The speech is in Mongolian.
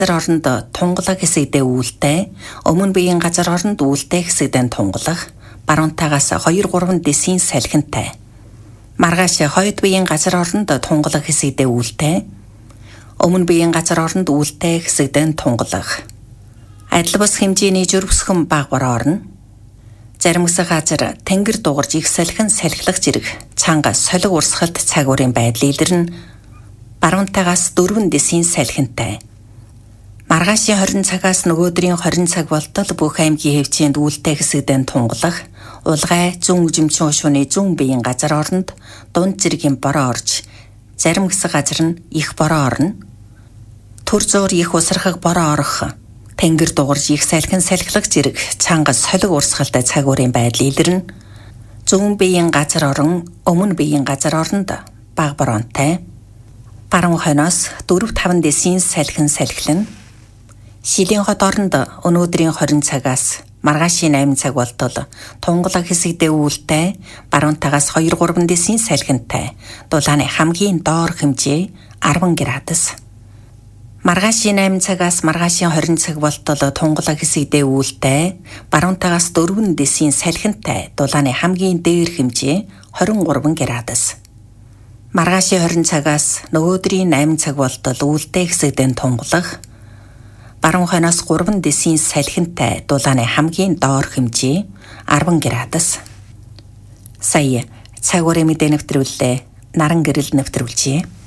Оронд тунгалаг хэсэгдээ үүлтэй, өмнө биеийн газар оронд үүлтэй хэсэгдээ тунгалаг, баруунтаагаас 2-3 десийн салхинтай. Маргааш хойд биеийн газар оронд тунгалаг хэсэгдээ үүлтэй, өмнө биеийн газар оронд үүлтэй хэсэгдээ тунгалаг. Адил бус хэмжээний жирвсхэн баг бороо орно. Зарим хэсэг газар тэнгэр дугарж их салхин салхилах зэрэг цанга солиг урсгалт цагуурын байдал илэрнэ. Баруунтаагаас 4 десийн салхинтай. Маргаашийн 20 цагаас нөгөөдрийн 20 цаг болтол бүх аймгийн хэвчээнд үүлтэй хэсэгдээ тунгалаг, улгай зүүн үжимчин шөнийн зүүн биеийн газар оронд дунд зэргийн бороо орж, зарим хэсэг газар нь их бороо орно. Төр зуур их усрахаг бороо орох, тэнгэр дугарж их салхин салхилах зэрэг цанга солиг урсгалтай цагуурын байдал илэрнэ. Зүүн биеийн газар орон өмнө биеийн газар оронд бага бороонтай. Баруун хойноос 4-5 десийн салхин салхилна. Шилийн хот оронд өнөөдрийн 20 цагаас маргаашийн 8 цаг болтол тунгалаг хэсэгдээ үүлтэй, баруунтаагаас 2-3 десийн салхинтай. Дулааны хамгийн доор хэмжээ 10 градус. Маргаашийн 8 цагаас маргаашийн 20 цаг болтол тунгалаг хэсэгдээ үүлтэй, баруунтаагаас 4 десийн салхинтай. Дулааны хамгийн дээр хэмжээ 23 градус. Маргаашийн 20 цагаас нөгөөдрийн 8 цаг болтол үүлтэй хэсэгдээ тунгалаг, баруун хойноос 3 десийн салхинтай. Дулааны хамгийн доор хэмжээ 10 градус. Сая цагуурын мэдээ нэвтрүүллээ. Наран гэрэл нэвтрүүлжээ.